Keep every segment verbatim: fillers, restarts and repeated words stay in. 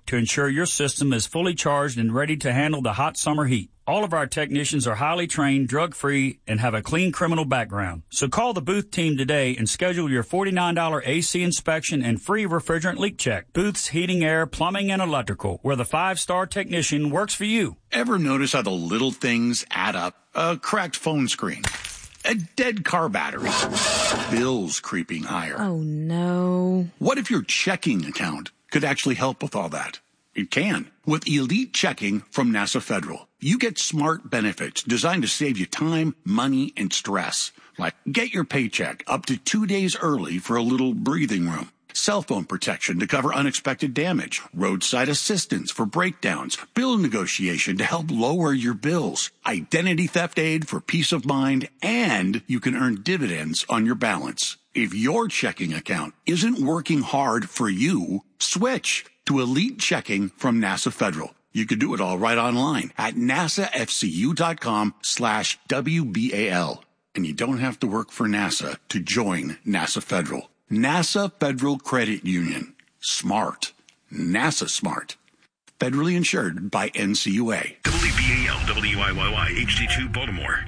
to ensure your system is fully charged and ready to handle the hot summer heat. All of our technicians are highly trained, drug-free, and have a clean criminal background. So call the Booth team today and schedule your forty-nine dollars A C inspection and free refrigerant leak check. Booth's Heating, Air, Plumbing, and Electrical, where the five-star technician works for you. Ever notice how the little things add up? A cracked phone screen, a dead car battery, bills creeping higher. Oh, no. What if your checking account could actually help with all that? It can. With Elite Checking from NASA Federal, you get smart benefits designed to save you time, money, and stress. Like get your paycheck up to two days early for a little breathing room. Cell phone protection to cover unexpected damage. Roadside assistance for breakdowns. Bill negotiation to help lower your bills. Identity theft aid for peace of mind. And you can earn dividends on your balance. If your checking account isn't working hard for you, switch to Elite Checking from NASA Federal. You can do it all right online at nasafcu.com slash WBAL. And you don't have to work for NASA to join NASA Federal. NASA Federal Credit Union. Smart. NASA smart. Federally insured by N C U A. W B A L, W I Y Y, H D two, Baltimore.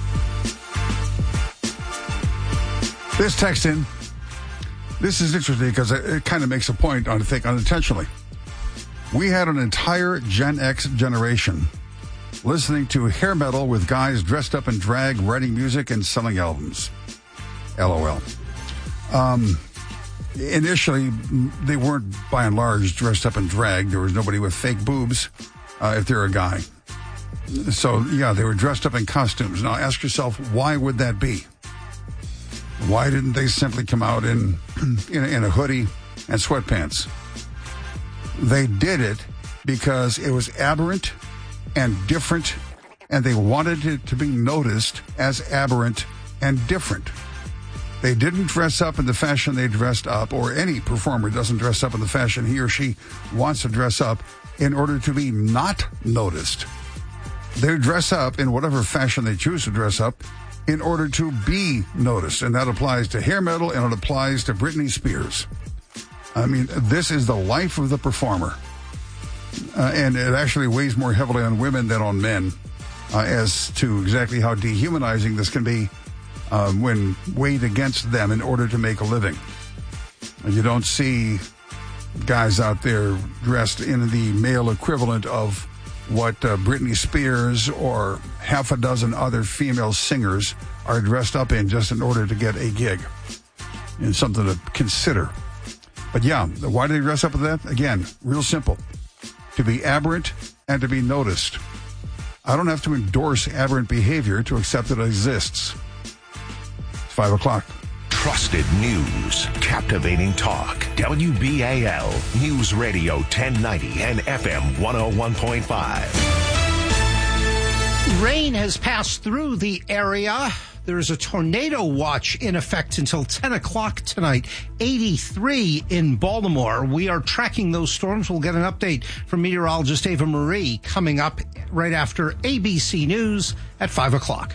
This text in. This is interesting because it, it kind of makes a point, I think, unintentionally. We had an entire Gen X generation listening to hair metal with guys dressed up in drag, writing music, and selling albums. LOL. Um, initially, they weren't, by and large, dressed up in drag. There was nobody with fake boobs, uh, if they're a guy. So, yeah, they were dressed up in costumes. Now, ask yourself, why would that be? Why didn't they simply come out in, in, in a hoodie and sweatpants? They did it because it was aberrant and different, and they wanted it to be noticed as aberrant and different. They didn't dress up in the fashion they dressed up, or any performer doesn't dress up in the fashion he or she wants to dress up in order to be not noticed. They dress up in whatever fashion they choose to dress up in order to be noticed. And that applies to hair metal, and it applies to Britney Spears. I mean, this is the life of the performer. Uh, and it actually weighs more heavily on women than on men uh, as to exactly how dehumanizing this can be um, when weighed against them in order to make a living. And you don't see guys out there dressed in the male equivalent of what uh, Britney Spears or half a dozen other female singers are dressed up in just in order to get a gig. It's something to consider. But yeah, why do they dress up with that? Again, real simple. To be aberrant and to be noticed. I don't have to endorse aberrant behavior to accept that it exists. It's five o'clock. Trusted news, captivating talk. W B A L News Radio ten ninety and F M one oh one point five. Rain has passed through the area. There is a tornado watch in effect until ten o'clock tonight. eighty-three in Baltimore. We are tracking those storms. We'll get an update from meteorologist Ava Marie coming up right after A B C News at five o'clock.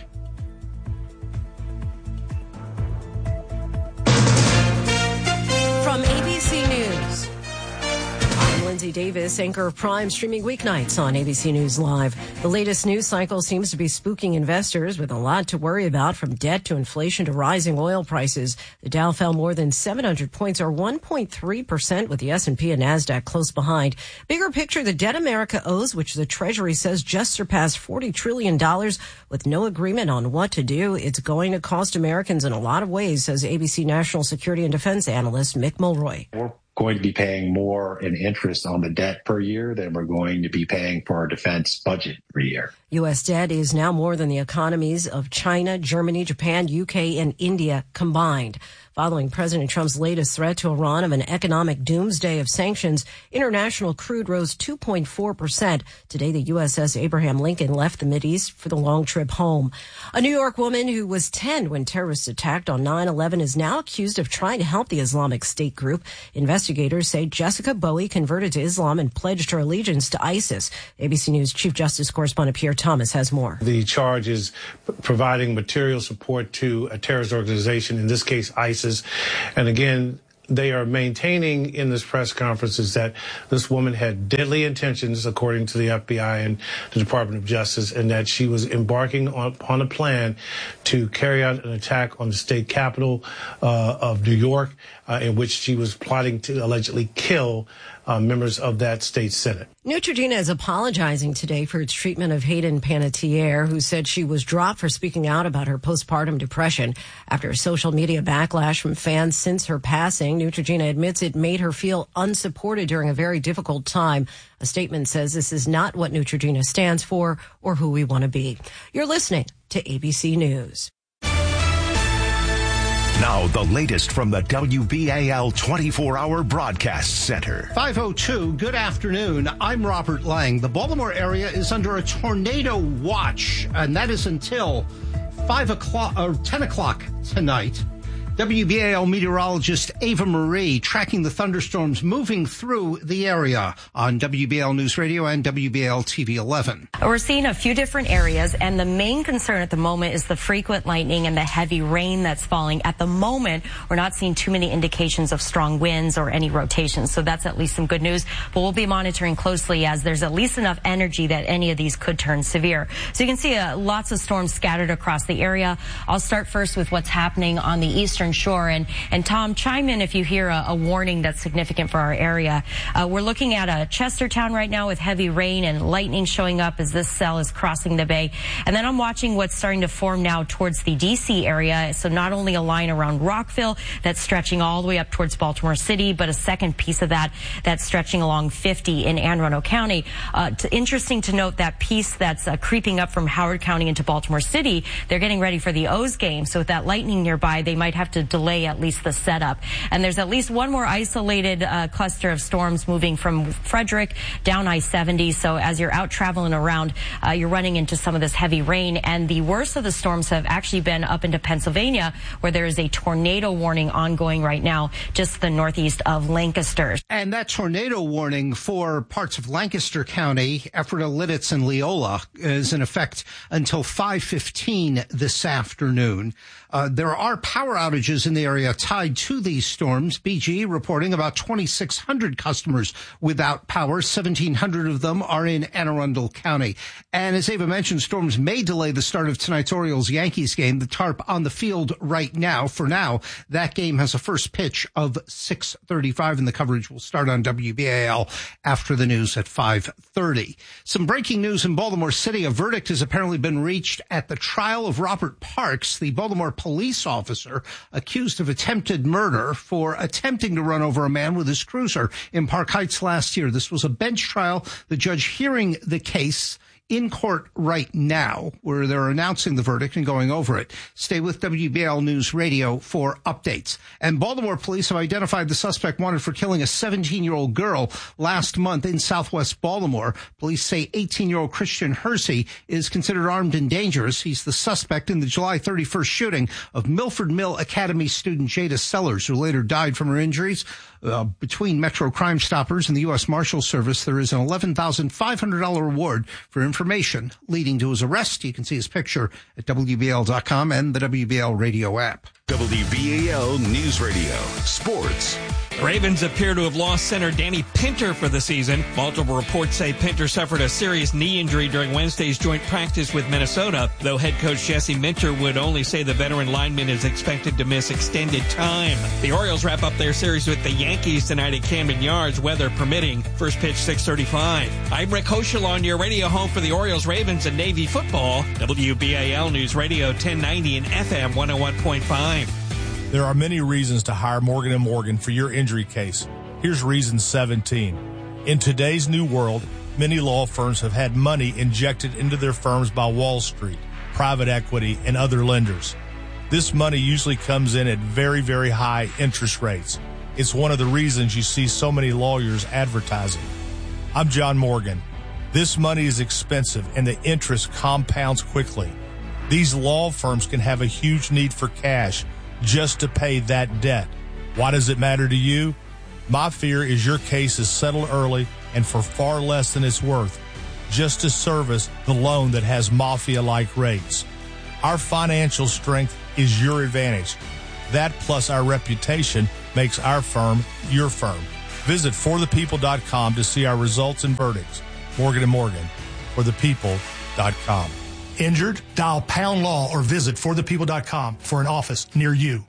From A B C News, I'm Lindsay Davis, anchor of Prime, streaming weeknights on A B C News Live. The latest news cycle seems to be spooking investors with a lot to worry about, from debt to inflation to rising oil prices. The Dow fell more than seven hundred points, or one point three percent, with the S and P and NASDAQ close behind. Bigger picture, the debt America owes, which the Treasury says just surpassed forty trillion dollars, with no agreement on what to do. It's going to cost Americans in a lot of ways, says A B C National Security and Defense analyst Mick Mulroy. We're going to be paying more in interest on the debt per year than we're going to be paying for our defense budget per year. U S debt is now more than the economies of China, Germany, Japan, U K, and India combined. Following President Trump's latest threat to Iran of an economic doomsday of sanctions, international crude rose two point four percent. Today, the U S S Abraham Lincoln left the Mideast for the long trip home. A New York woman who was ten when terrorists attacked on nine eleven is now accused of trying to help the Islamic State group. Investigators say Jessica Bowie converted to Islam and pledged her allegiance to ISIS. A B C News Chief Justice Correspondent Pierre Thomas has more. The charge is providing material support to a terrorist organization, in this case ISIS. And again, they are maintaining in this press conference is that this woman had deadly intentions, according to the F B I and the Department of Justice, and that she was embarking on, upon a plan to carry out an attack on the state capital uh, of New York, uh, in which she was plotting to allegedly kill uh, members of that state Senate. Neutrogena is apologizing today for its treatment of Hayden Panettiere, who said she was dropped for speaking out about her postpartum depression. After a social media backlash from fans since her passing, Neutrogena admits it made her feel unsupported during a very difficult time. A statement says this is not what Neutrogena stands for or who we want to be. You're listening to A B C News. Now, the latest from the W B A L twenty-four hour Broadcast Center. five oh two, good afternoon. I'm Robert Lang. The Baltimore area is under a tornado watch, and that is until five o'clock or ten o'clock tonight. W B A L meteorologist Ava Marie tracking the thunderstorms moving through the area on W B A L News Radio and W B A L T V eleven. We're seeing a few different areas, and the main concern at the moment is the frequent lightning and the heavy rain that's falling. At the moment, we're not seeing too many indications of strong winds or any rotations, so that's at least some good news. But we'll be monitoring closely as there's at least enough energy that any of these could turn severe. So you can see uh, lots of storms scattered across the area. I'll start first with what's happening on the eastern shore. And, and Tom, chime in if you hear a, a warning that's significant for our area. Uh, we're looking at a Chestertown right now with heavy rain and lightning showing up as this cell is crossing the bay. And then I'm watching what's starting to form now towards the D C area. So not only a line around Rockville that's stretching all the way up towards Baltimore City, but a second piece of that that's stretching along fifty in Anne Arundel County. Uh, to, interesting to note that piece that's uh, creeping up from Howard County into Baltimore City. They're getting ready for the O's game. So with that lightning nearby, they might have to delay at least the setup. And there's at least one more isolated uh, cluster of storms moving from Frederick down I seventy. So as you're out traveling around, uh, you're running into some of this heavy rain. And the worst of the storms have actually been up into Pennsylvania, where there is a tornado warning ongoing right now, just the northeast of Lancaster. And that tornado warning for parts of Lancaster County, Ephrata, Lititz, and Leola is in effect until five fifteen this afternoon. Uh, there are power outages in the area tied to these storms. B G E reporting about twenty-six hundred customers without power. seventeen hundred of them are in Anne Arundel County. And as Ava mentioned, storms may delay the start of tonight's Orioles-Yankees game. The tarp on the field right now. For now, that game has a first pitch of six thirty-five, and the coverage will start on W B A L after the news at five thirty. Some breaking news in Baltimore City. A verdict has apparently been reached at the trial of Robert Parks, the Baltimore police officer accused of attempted murder for attempting to run over a man with his cruiser in Park Heights last year. This was a bench trial. The judge hearing the case in court right now, where they're announcing the verdict and going over it. Stay with W B A L News Radio for updates. And Baltimore police have identified the suspect wanted for killing a seventeen-year-old girl last month in southwest Baltimore. Police say eighteen-year-old Christian Hersey is considered armed and dangerous. He's the suspect in the July thirty-first shooting of Milford Mill Academy student Jada Sellers, who later died from her injuries. Uh, between Metro Crime Stoppers and the U S Marshal Service, there is an eleven thousand five hundred dollars reward for information leading to his arrest. You can see his picture at W B A L dot com and the W B A L radio app. W B A L News Radio. Sports. Ravens appear to have lost center Danny Pinter for the season. Multiple reports say Pinter suffered a serious knee injury during Wednesday's joint practice with Minnesota, though head coach Jesse Minter would only say the veteran lineman is expected to miss extended time. The Orioles wrap up their series with the Yankees tonight at Camden Yards, weather permitting. First pitch six thirty-five. I'm Rick Hoschel on your radio home for the Orioles, Ravens, and Navy football. W B A L News Radio ten ninety and F M one oh one point five. There are many reasons to hire Morgan and Morgan for your injury case. Here's reason seventeen. In today's new world, many law firms have had money injected into their firms by Wall Street, private equity, and other lenders. This money usually comes in at very, very high interest rates. It's one of the reasons you see so many lawyers advertising. I'm John Morgan. This money is expensive and the interest compounds quickly. These law firms can have a huge need for cash just to pay that debt. Why does it matter to you? My fear is your case is settled early and for far less than it's worth, just to service the loan that has mafia-like rates. Our financial strength is your advantage. That plus our reputation makes our firm your firm. Visit for the people dot com to see our results and verdicts. Morgan and Morgan, for the people dot com. Injured? Dial pound law or visit for the people dot com for an office near you.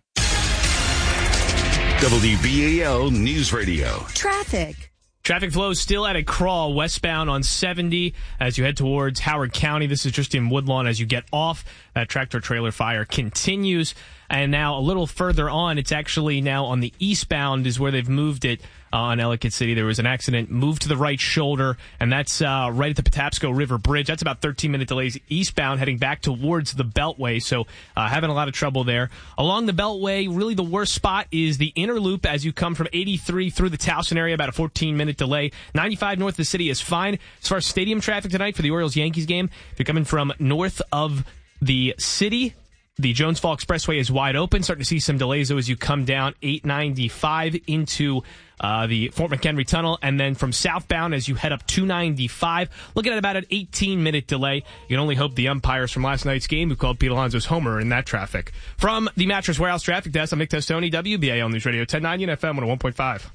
W B A L News Radio. Traffic. Traffic flow is still at a crawl westbound on seventy as you head towards Howard County. This is just in Woodlawn as you get off. That tractor trailer fire continues. And now a little further on, it's actually now on the eastbound is where they've moved it uh, on Ellicott City. There was an accident, moved to the right shoulder, and that's uh, right at the Patapsco River Bridge. That's about thirteen minute delays eastbound heading back towards the Beltway, so uh, having a lot of trouble there. Along the Beltway, really the worst spot is the inner loop as you come from eighty-three through the Towson area, about a fourteen minute delay. ninety-five north of the city is fine. As far as stadium traffic tonight for the Orioles-Yankees game, if you're coming from north of the city, the Jones Fall Expressway is wide open. Starting to see some delays, though, as you come down eight ninety-five into uh, the Fort McHenry Tunnel. And then from southbound, as you head up two ninety-five, looking at about an eighteen minute delay. You can only hope the umpires from last night's game who called Pete Alonso's homer in that traffic. From the Mattress Warehouse Traffic Desk, I'm Nick Testoni, W B A L News Radio ten ninety and F M one oh one point five.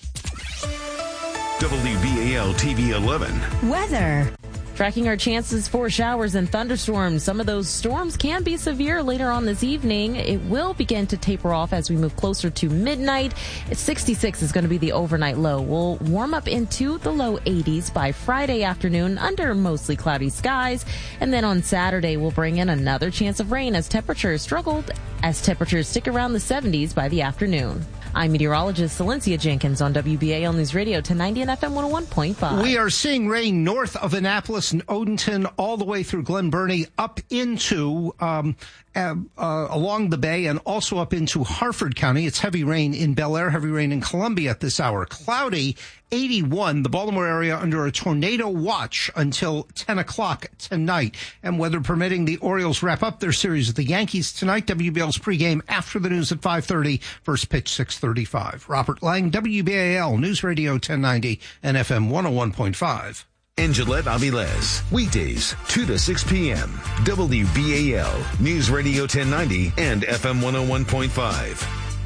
W B A L T V eleven. Weather. Tracking our chances for showers and thunderstorms. Some of those storms can be severe later on this evening. It will begin to taper off as we move closer to midnight. sixty-six is going to be the overnight low. We'll warm up into the low eighties by Friday afternoon under mostly cloudy skies. And then on Saturday, we'll bring in another chance of rain as temperatures struggled as temperatures stick around the seventies by the afternoon. I'm meteorologist Celencia Jenkins on W B A L News Radio ten ninety and F M one oh one point five. We are seeing rain north of Annapolis and Odenton all the way through Glen Burnie up into um, uh, uh, along the bay and also up into Harford County. It's heavy rain in Bel Air, heavy rain in Columbia at this hour. Cloudy, eighty-one, the Baltimore area under a tornado watch until ten o'clock tonight. And weather permitting, the Orioles wrap up their series with the Yankees tonight. W B L's pregame after the news at five thirty. First pitch six thirty-five. Robert Lang, W B A L News Radio ten ninety and F M one oh one point five. And Gillette Aviles, weekdays, two to six p.m. W B A L News Radio ten ninety and F M one oh one point five.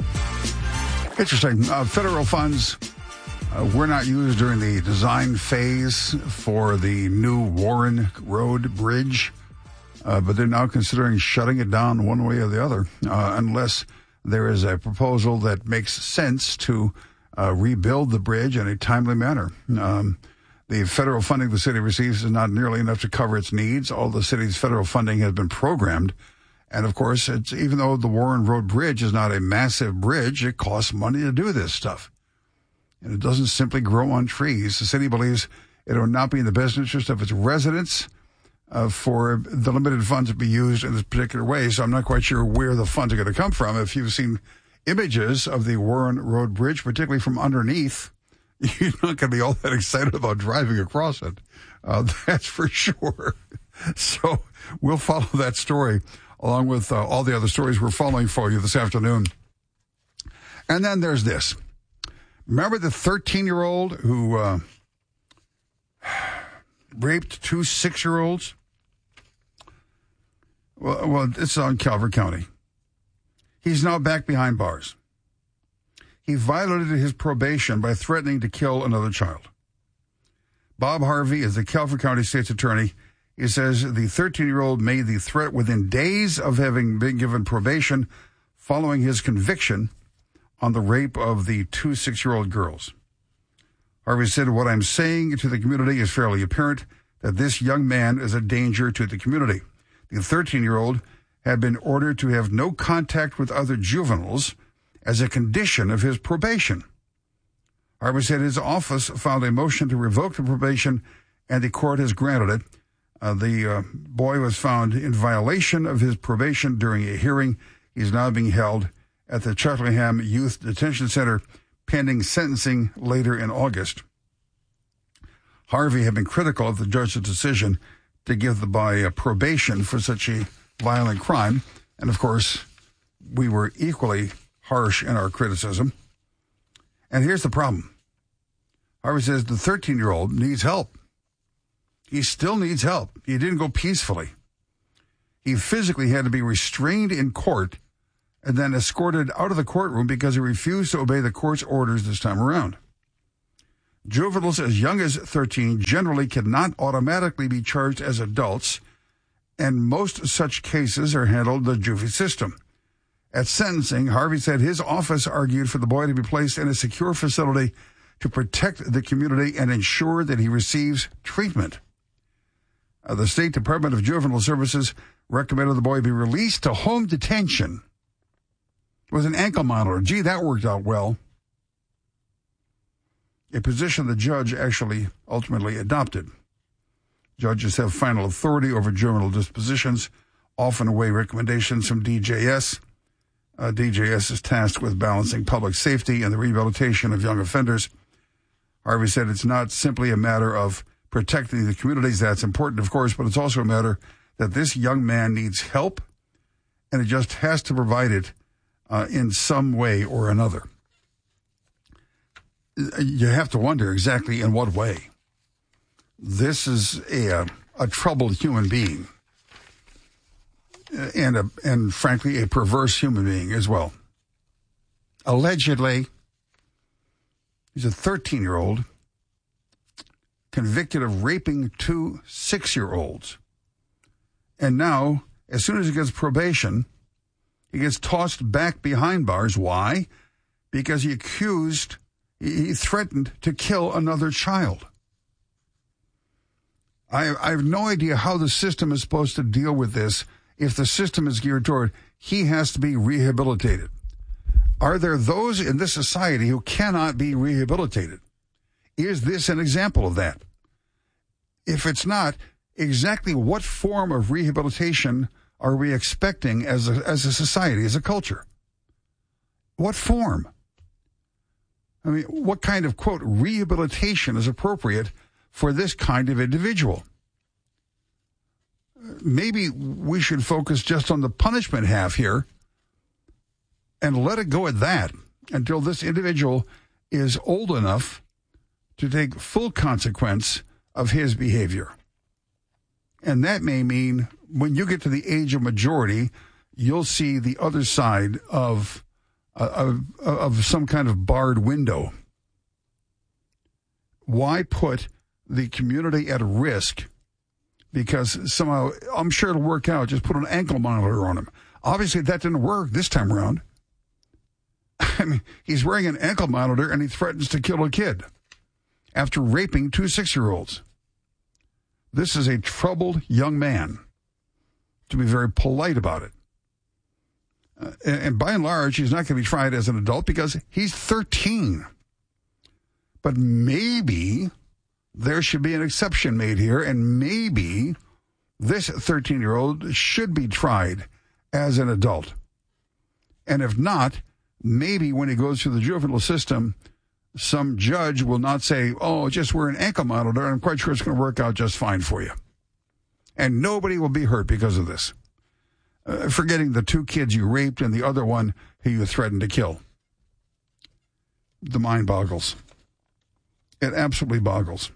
Interesting. Uh, federal funds uh, were not used during the design phase for the new Warren Road Bridge, uh, but they're now considering shutting it down one way or the other, uh, unless there is a proposal that makes sense to uh, rebuild the bridge in a timely manner. Um, the federal funding the city receives is not nearly enough to cover its needs. All the city's federal funding has been programmed. And, of course, it's, even though the Warren Road Bridge is not a massive bridge, it costs money to do this stuff. And it doesn't simply grow on trees. The city believes it will not be in the best interest of its residents uh, for the limited funds to be used in this particular way. So I'm not quite sure where the funds are going to come from. If you've seen images of the Warren Road Bridge, particularly from underneath, you're not going to be all that excited about driving across it. Uh, that's for sure. So we'll follow that story along with uh, all the other stories we're following for you this afternoon. And then there's this. Remember the thirteen-year-old who uh, raped two six-year-olds? Well, well, it's on Calvert County. He's now back behind bars. He violated his probation by threatening to kill another child. Bob Harvey is the Calvert County State's attorney. He says the thirteen-year-old made the threat within days of having been given probation following his conviction on the rape of the two six-year-old girls. Harvey said, "What I'm saying to the community is fairly apparent that this young man is a danger to the community." The thirteen-year-old had been ordered to have no contact with other juveniles as a condition of his probation. Harvey said his office filed a motion to revoke the probation, and the court has granted it. Uh, the uh, boy was found in violation of his probation during a hearing. He's now being held at the Cheltenham Youth Detention Center pending sentencing later in August. Harvey had been critical of the judge's decision to give the boy a probation for such a violent crime. And, of course, we were equally harsh in our criticism. And here's the problem. Harvey says the thirteen-year-old needs help. He still needs help. He didn't go peacefully. He physically had to be restrained in court and then escorted out of the courtroom because he refused to obey the court's orders this time around. Juveniles as young as thirteen generally cannot automatically be charged as adults, and most such cases are handled in the juvie system. At sentencing, Harvey said his office argued for the boy to be placed in a secure facility to protect the community and ensure that he receives treatment. Uh, the State Department of Juvenile Services recommended the boy be released to home detention with an ankle monitor. Gee, that worked out well. A position the judge actually ultimately adopted. Judges have final authority over juvenile dispositions, often await recommendations from D J S. Uh, D J S is tasked with balancing public safety and the rehabilitation of young offenders. Harvey said it's not simply a matter of protecting the communities. That's important, of course, but it's also a matter that this young man needs help, and it just has to provide it uh, in some way or another. You have to wonder exactly in what way. This is a, a troubled human being, and, a, and frankly, a perverse human being as well. Allegedly, he's a thirteen-year-old convicted of raping two six-year-olds. And now, as soon as he gets probation, he gets tossed back behind bars. Why? Because he accused, he threatened to kill another child. I, I have no idea how the system is supposed to deal with this if the system is geared toward he has to be rehabilitated. Are there those in this society who cannot be rehabilitated? Is this an example of that? If it's not, exactly what form of rehabilitation are we expecting as a, as a society, as a culture? What form? I mean, what kind of, quote, rehabilitation is appropriate for this kind of individual? Maybe we should focus just on the punishment half here and let it go at that until this individual is old enough to take full consequence of his behavior. And that may mean when you get to the age of majority, you'll see the other side of, uh, of, of some kind of barred window. Why put the community at risk? Because somehow, I'm sure it'll work out. Just put an ankle monitor on him. Obviously, that didn't work this time around. I mean, he's wearing an ankle monitor and he threatens to kill a kid after raping two six-year-olds. This is a troubled young man, to be very polite about it. Uh, and, and by and large, he's not going to be tried as an adult because he's thirteen. But maybe there should be an exception made here, and maybe this thirteen-year-old should be tried as an adult. And if not, maybe when he goes through the juvenile system, some judge will not say, oh, just wear an ankle monitor, and I'm quite sure it's going to work out just fine for you. And nobody will be hurt because of this. Uh, forgetting the two kids you raped and the other one who you threatened to kill. The mind boggles. It absolutely boggles.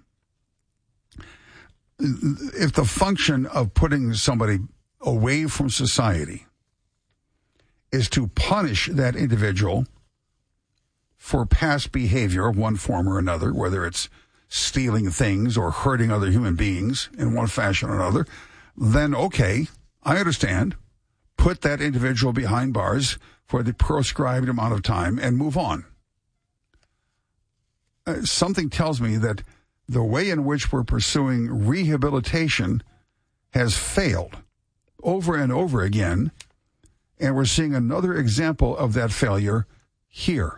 If the function of putting somebody away from society is to punish that individual for past behavior of one form or another, whether it's stealing things or hurting other human beings in one fashion or another, then okay, I understand. Put that individual behind bars for the prescribed amount of time and move on. Uh, something tells me that the way in which we're pursuing rehabilitation has failed over and over again, and we're seeing another example of that failure here.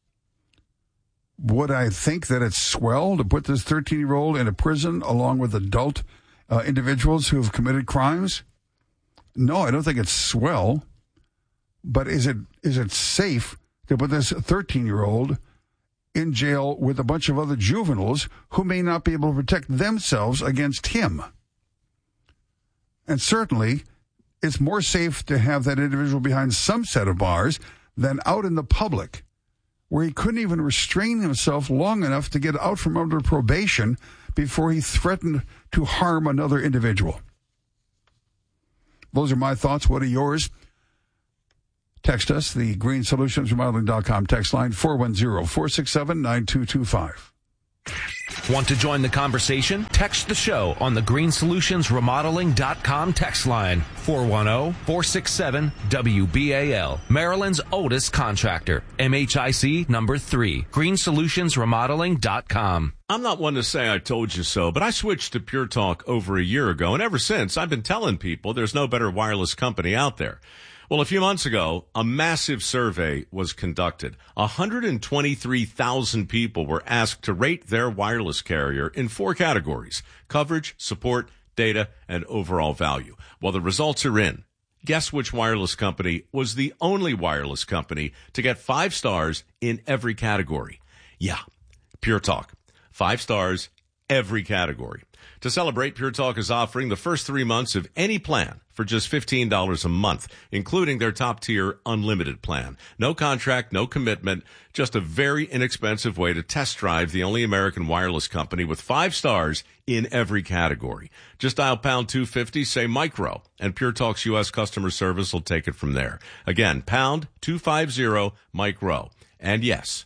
Would I think that it's swell to put this thirteen-year-old in a prison along with adult uh, individuals who have committed crimes? No, I don't think it's swell. But is it is it safe to put this thirteen-year-old in jail with a bunch of other juveniles who may not be able to protect themselves against him? And certainly, it's more safe to have that individual behind some set of bars than out in the public, where he couldn't even restrain himself long enough to get out from under probation before he threatened to harm another individual. Those are my thoughts. What are yours? Text us, the green solutions remodeling dot com text line, four one zero, four six seven, nine two two five. Want to join the conversation? Text the show on the green solutions remodeling dot com text line, four one zero, four six seven, W B A L. Maryland's oldest contractor, M H I C number three, green solutions remodeling dot com. I'm not one to say I told you so, but I switched to Pure Talk over a year ago, and ever since, I've been telling people there's no better wireless company out there. Well, a few months ago, a massive survey was conducted. one hundred twenty-three thousand people were asked to rate their wireless carrier in four categories: coverage, support, data, and overall value. Well, the results are in. Guess which wireless company was the only wireless company to get five stars in every category? Yeah, Pure Talk. Five stars, every category. To celebrate, Pure Talk is offering the first three months of any plan for just fifteen dollars a month, including their top-tier unlimited plan. No contract, no commitment, just a very inexpensive way to test drive the only American wireless company with five stars in every category. Just dial pound two fifty, say micro, and Pure Talk's U S customer service will take it from there. Again, pound two fifty, micro. And yes,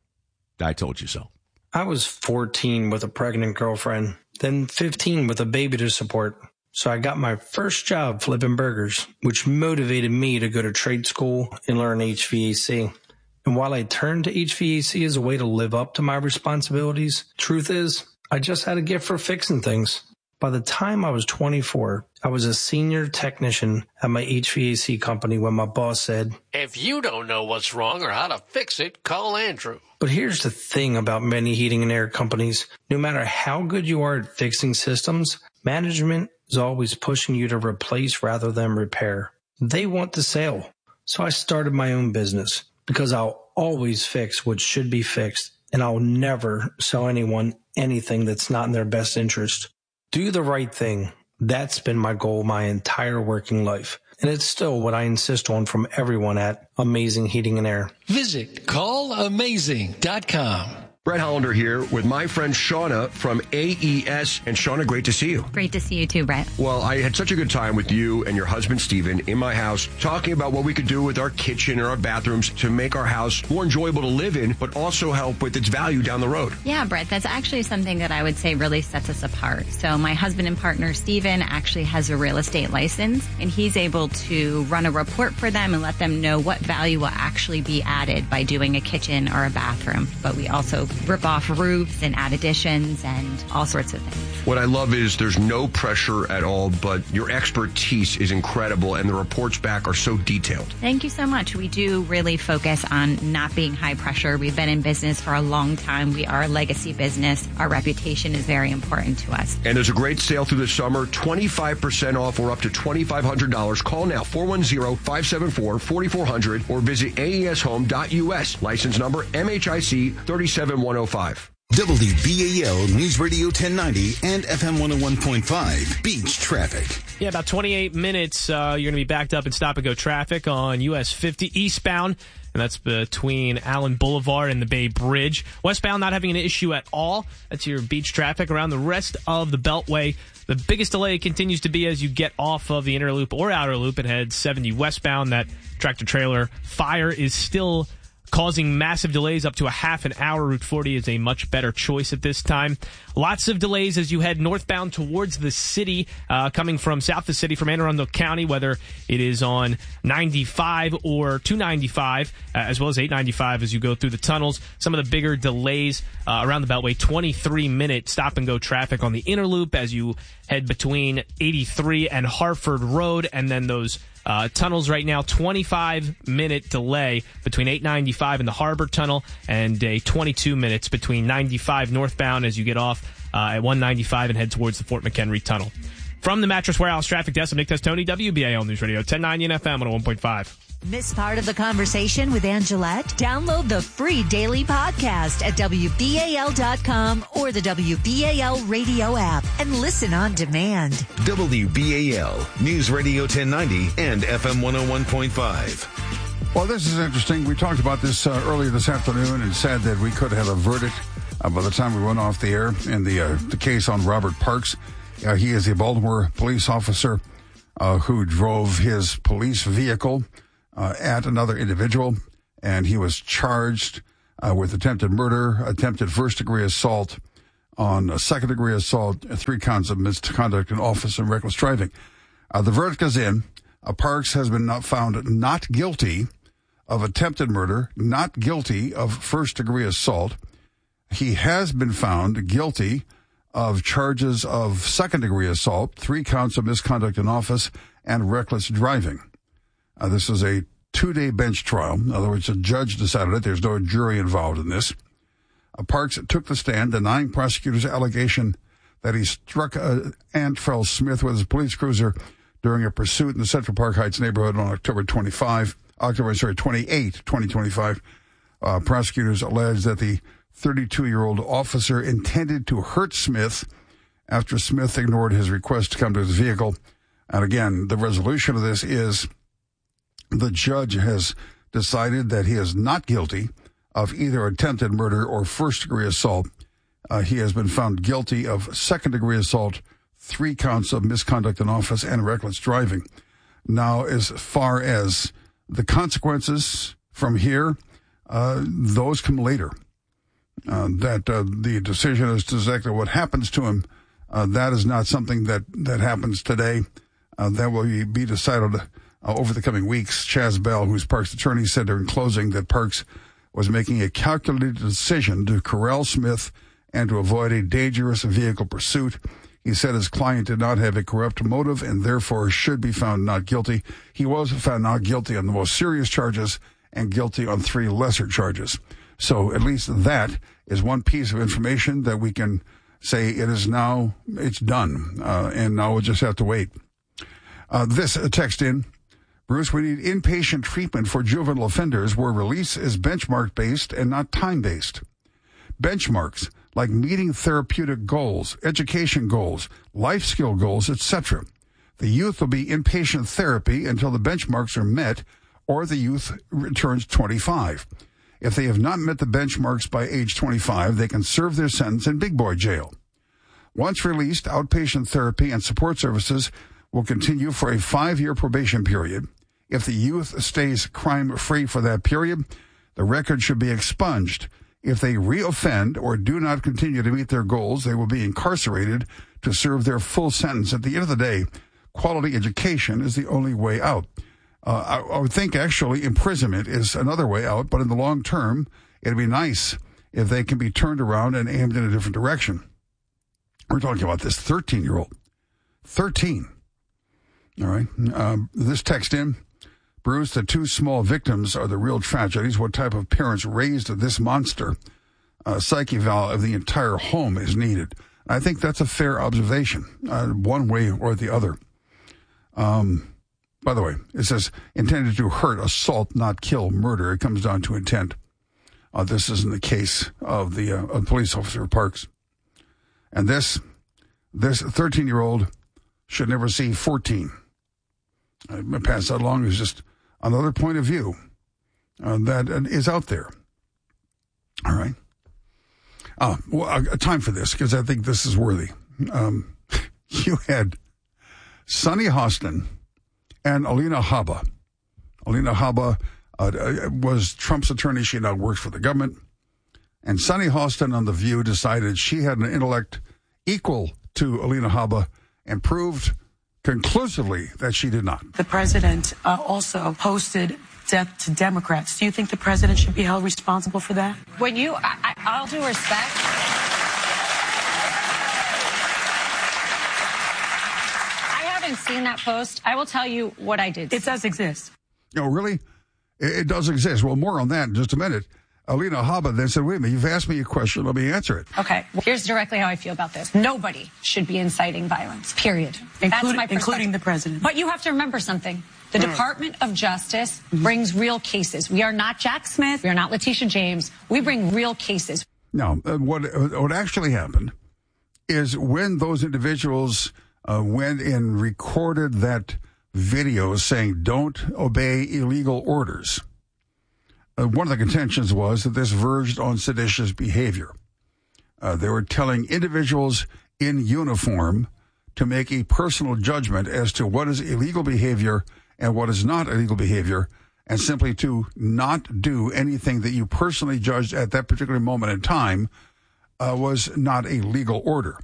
I told you so. I was fourteen with a pregnant girlfriend, then fifteen with a baby to support. So I got my first job flipping burgers, which motivated me to go to trade school and learn H V A C. And while I turned to H V A C as a way to live up to my responsibilities, truth is, I just had a gift for fixing things. By the time I was twenty-four, I was a senior technician at my H V A C company when my boss said, "If you don't know what's wrong or how to fix it, call Andrew." But here's the thing about many heating and air companies. No matter how good you are at fixing systems, management is always pushing you to replace rather than repair. They want the sale. So I started my own business because I'll always fix what should be fixed, and I'll never sell anyone anything that's not in their best interest. Do the right thing. That's been my goal my entire working life. And it's still what I insist on from everyone at Amazing Heating and Air. Visit call amazing dot com. Brett Hollander here with my friend Shauna from A E S. And Shauna, great to see you. Great to see you too, Brett. Well, I had such a good time with you and your husband, Steven, in my house, talking about what we could do with our kitchen and our bathrooms to make our house more enjoyable to live in, but also help with its value down the road. Yeah, Brett, that's actually something that I would say really sets us apart. So my husband and partner, Steven, actually has a real estate license, and he's able to run a report for them and let them know what value will actually be added by doing a kitchen or a bathroom. But we also rip off roofs and add additions and all sorts of things. What I love is there's no pressure at all, but your expertise is incredible, and the reports back are so detailed. Thank you so much. We do really focus on not being high pressure. We've been in business for a long time. We are a legacy business. Our reputation is very important to us. And there's a great sale through the summer, twenty-five percent off or up to twenty-five hundred dollars. Call now, four one zero, five seven four, four four zero zero, or visit A E S home dot U S. License number M H I C three seven one zero five. W B A L News Radio ten ninety and F M one oh one point five. Beach traffic. Yeah, about twenty-eight minutes. Uh, you're going to be backed up in stop-and-go traffic on U S fifty eastbound, and that's between Allen Boulevard and the Bay Bridge. Westbound not having an issue at all. That's your beach traffic. Around the rest of the Beltway, the biggest delay continues to be as you get off of the inner loop or outer loop and head seventy westbound. That tractor-trailer fire is still causing massive delays up to a half an hour. Route forty is a much better choice at this time. Lots of delays as you head northbound towards the city, uh, coming from south of the city from Anne Arundel County, whether it is on ninety-five or two ninety-five, uh, as well as eight ninety-five as you go through the tunnels. Some of the bigger delays uh, around the Beltway, twenty-three minute stop-and-go traffic on the inner loop as you head between eighty-three and Harford Road, and then those Uh, tunnels right now, twenty-five minute delay between eight ninety-five and the Harbor Tunnel, and a twenty-two minutes between ninety-five northbound as you get off uh, at one ninety-five and head towards the Fort McHenry Tunnel. From the Mattress Warehouse Traffic Desk, I'm Nick Testoni, W B A L News Radio ten ninety and F M one oh one point five. Miss part of the conversation with Angelette? Download the free daily podcast at W B A L dot com or the W B A L radio app and listen on demand. W B A L News Radio ten ninety and F M one oh one point five. Well, this is interesting. We talked about this uh, earlier this afternoon and said that we could have a verdict uh, by the time we went off the air in the uh, the case on Robert Parks. Uh, he is a Baltimore police officer uh, who drove his police vehicle uh, at another individual, and he was charged uh, with attempted murder, attempted first-degree assault, on a second-degree assault, three counts of misconduct in office and reckless driving. Uh, the verdict is in. Uh, Parks has been not found not guilty of attempted murder, not guilty of first-degree assault. He has been found guilty of charges of second-degree assault, three counts of misconduct in office, and reckless driving. Uh, this is a two-day bench trial. In other words, a judge decided it. There's no jury involved in this. Uh, Parks took the stand, denying prosecutors' allegation that he struck uh, Antrell Smith with his police cruiser during a pursuit in the Central Park Heights neighborhood on October twenty-fifth, October sorry, twenty-eighth, twenty twenty-five. Uh, prosecutors alleged that the thirty-two-year-old officer intended to hurt Smith after Smith ignored his request to come to his vehicle. And again, the resolution of this is the judge has decided that he is not guilty of either attempted murder or first-degree assault. Uh, he has been found guilty of second-degree assault, three counts of misconduct in office, and reckless driving. Now, as far as the consequences from here, uh, those come later. Uh, that uh, the decision as to exactly what happens to him, uh, that is not something that, that happens today. Uh, that will be decided uh, over the coming weeks. Chaz Bell, who's Parks' attorney, said during closing that Parks was making a calculated decision to corral Smith and to avoid a dangerous vehicle pursuit. He said his client did not have a corrupt motive and therefore should be found not guilty. He was found not guilty on the most serious charges and guilty on three lesser charges. So at least that is one piece of information that we can say it is now, it's done, uh, and now we'll just have to wait. Uh, this uh, text in, Bruce, we need inpatient treatment for juvenile offenders where release is benchmark-based and not time-based. Benchmarks like meeting therapeutic goals, education goals, life skill goals, et cetera. The youth will be inpatient therapy until the benchmarks are met or the youth returns twenty-five. If they have not met the benchmarks by age twenty-five, they can serve their sentence in big boy jail. Once released, outpatient therapy and support services will continue for a five-year probation period. If the youth stays crime-free for that period, the record should be expunged. If they reoffend or do not continue to meet their goals, they will be incarcerated to serve their full sentence. At the end of the day, quality education is the only way out. Uh, I, I would think, actually, imprisonment is another way out, but in the long term, it'd be nice if they can be turned around and aimed in a different direction. We're talking about this thirteen-year-old. thirteen. All right. Um, this text in, Bruce, the two small victims are the real tragedies. What type of parents raised this monster? Uh, psyche eval of the entire home is needed. I think that's a fair observation, uh, one way or the other. Um, by the way, it says intended to hurt, assault, not kill, murder. It comes down to intent. Uh, this isn't the case of the uh, of police officer Parks. And this, this thirteen-year-old should never see fourteen. I'm going to pass that along as just another point of view uh, that is out there. All right. Uh, well, uh, time for this, because I think this is worthy. Um, you had Sunny Hostin and Alina Habba. Alina Habba uh, was Trump's attorney. She now works for the government. And Sunny Hostin on The View decided she had an intellect equal to Alina Habba and proved conclusively that she did not. The president uh, also posted death to Democrats. Do you think the president should be held responsible for that? When you, I, I, I'll do respect. I haven't seen that post. I will tell you what I did. It does exist. Oh, really? It, it does exist. Well, more on that in just a minute. Alina Habba then said, wait a minute, you've asked me a question, let me answer it. Okay, well, here's directly how I feel about this. Nobody should be inciting violence, period. Including, That's my perspective. Including the president. But you have to remember something. The mm. Department of Justice mm-hmm. brings real cases. We are not Jack Smith. We are not Letitia James. We bring real cases. Now, uh, what, uh, what actually happened is when those individuals uh, went and recorded that video saying, don't obey illegal orders, Uh, one of the contentions was that this verged on seditious behavior. Uh, they were telling individuals in uniform to make a personal judgment as to what is illegal behavior and what is not illegal behavior, and simply to not do anything that you personally judged at that particular moment in time uh, was not a legal order.